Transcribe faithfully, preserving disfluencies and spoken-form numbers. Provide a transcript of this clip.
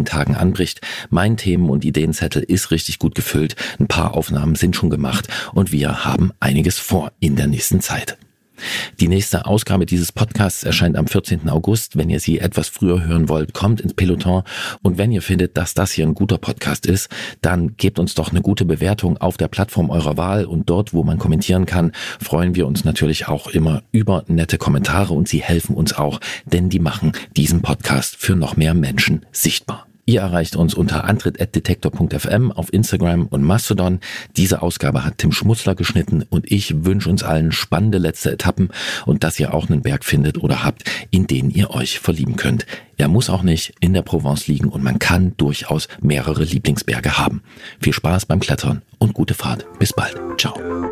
wenigen Tagen anbricht. Mein Themen- und Ideenzettel ist richtig gut gefüllt. Ein paar Aufnahmen sind schon gemacht und wir haben einiges vor in der nächsten Zeit. Die nächste Ausgabe dieses Podcasts erscheint am vierzehnten August. Wenn ihr sie etwas früher hören wollt, kommt ins Peloton. Und wenn ihr findet, dass das hier ein guter Podcast ist, dann gebt uns doch eine gute Bewertung auf der Plattform eurer Wahl. Und dort, wo man kommentieren kann, freuen wir uns natürlich auch immer über nette Kommentare. Und sie helfen uns auch, denn die machen diesen Podcast für noch mehr Menschen sichtbar. Ihr erreicht uns unter antritt at detektor punkt f m auf Instagram und Mastodon. Diese Ausgabe hat Tim Schmutzler geschnitten und ich wünsche uns allen spannende letzte Etappen und dass ihr auch einen Berg findet oder habt, in den ihr euch verlieben könnt. Er muss auch nicht in der Provence liegen und man kann durchaus mehrere Lieblingsberge haben. Viel Spaß beim Klettern und gute Fahrt. Bis bald. Ciao.